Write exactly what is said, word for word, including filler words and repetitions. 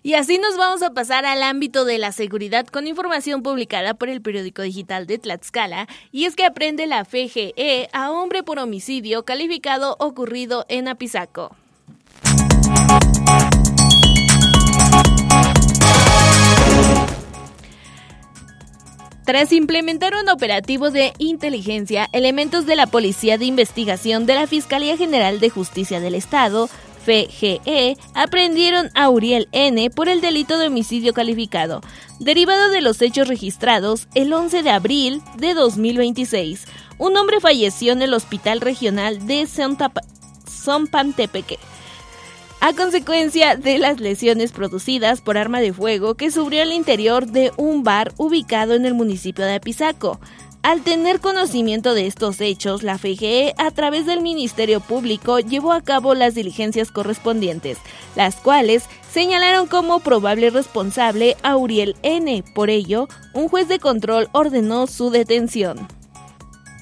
Y así nos vamos a pasar al ámbito de la seguridad con información publicada por el periódico digital de Tlaxcala, y es que aprende la F G E a hombre por homicidio calificado ocurrido en Apizaco. Tras implementar un operativo de inteligencia, elementos de la Policía de Investigación de la Fiscalía General de Justicia del Estado, F G E, aprendieron a Uriel N. por el delito de homicidio calificado, derivado de los hechos registrados el once de abril de dos mil veintiséis. Un hombre falleció en el Hospital Regional de Zompantepeque a consecuencia de las lesiones producidas por arma de fuego que sufrió al interior de un bar ubicado en el municipio de Apizaco. Al tener conocimiento de estos hechos, la F G E, a través del Ministerio Público, llevó a cabo las diligencias correspondientes, las cuales señalaron como probable responsable a Uriel N. Por ello, un juez de control ordenó su detención.